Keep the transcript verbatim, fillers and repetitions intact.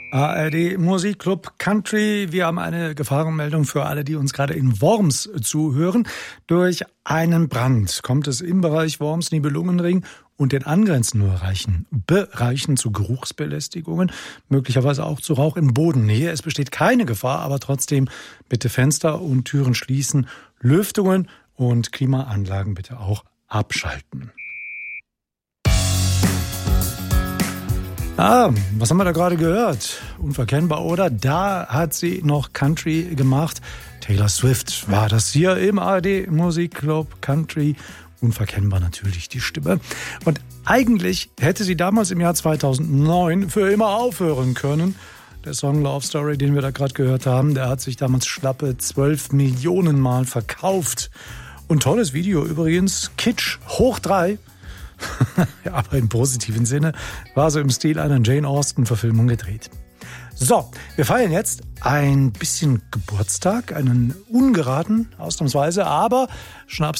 A R D Musikclub Country. Wir haben eine Gefahrenmeldung für alle, die uns gerade in Worms zuhören. Durch einen Brand kommt es im Bereich Worms-Nibelungenring und den angrenzenden Bereichen, Bereichen zu Geruchsbelästigungen, möglicherweise auch zu Rauch in Bodennähe. Es besteht keine Gefahr, aber trotzdem bitte Fenster und Türen schließen, Lüftungen und Klimaanlagen bitte auch abschalten. Ah, was haben wir da gerade gehört? Unverkennbar, oder? Da hat sie noch Country gemacht. Taylor Swift war das hier im A R D Musikclub Country. Unverkennbar natürlich die Stimme. Und eigentlich hätte sie damals im Jahr zweitausendneun für immer aufhören können. Der Song Love Story, den wir da gerade gehört haben, der hat sich damals schlappe zwölf Millionen Mal verkauft. Und tolles Video übrigens, Kitsch hoch drei. Ja, aber im positiven Sinne, war so im Stil einer Jane Austen-Verfilmung gedreht. So, wir feiern jetzt ein bisschen Geburtstag, einen ungeraden, ausnahmsweise, aber Schnaps